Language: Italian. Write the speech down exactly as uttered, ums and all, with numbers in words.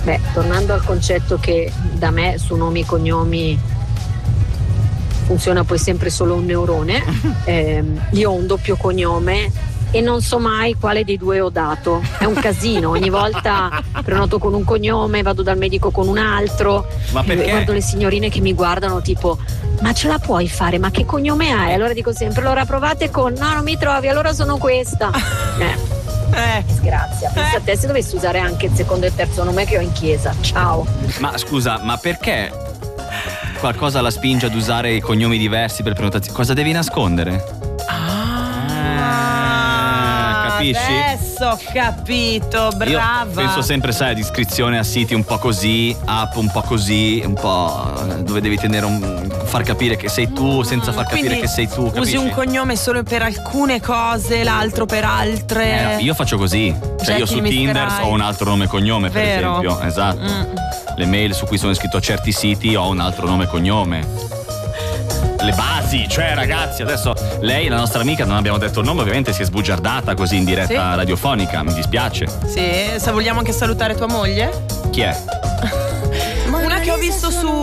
Beh, tornando al concetto che da me su nomi e cognomi funziona poi sempre solo un neurone, ehm, io ho un doppio cognome e non so mai quale dei due ho dato. È un casino, ogni volta prenoto con un cognome, vado dal medico con un altro. Ma perché? Guardo le signorine che mi guardano tipo: ma ce la puoi fare? Ma che cognome hai? Allora dico sempre: allora provate con no, non mi trovi, allora sono questa. Eh. Eh. Disgrazia, pensa a te se dovessi usare anche il secondo e il terzo nome che ho in chiesa. Ciao. Ma scusa, ma perché qualcosa la spinge ad usare i cognomi diversi per prenotazione? Cosa devi nascondere? Ah, capisci? adesso ho capito, brava. Io penso sempre, sai, ad iscrizione a siti un po' così, app un po' così, un po' dove devi tenere un, far capire che sei tu senza far capire Quindi che sei tu, capisci? usi un cognome solo per alcune cose, l'altro per altre. Eh, io faccio così. Cioè io su Jekyll, Tinder mister Hyde. ho un altro nome e cognome, per Vero? esempio. Esatto. Mm. Le mail su cui sono iscritto a certi siti ho un altro nome e cognome. Le basi, cioè ragazzi, adesso lei, la nostra amica, non abbiamo detto il nome, ovviamente si è sbugiardata così in diretta Sì. radiofonica, mi dispiace. Sì, se vogliamo anche salutare tua moglie? Chi è? Una che ho visto su